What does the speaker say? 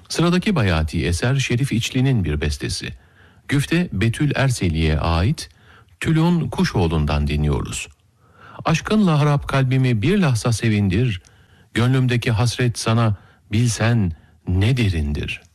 Sıradaki bayati eser Şerif İçli'nin bir bestesi. Güfte Betül Erseli'ye ait Tülun Kuşoğlu'ndan dinliyoruz. Aşkınla harap kalbimi bir lahza sevindir, gönlümdeki hasret sana bilsen ne derindir.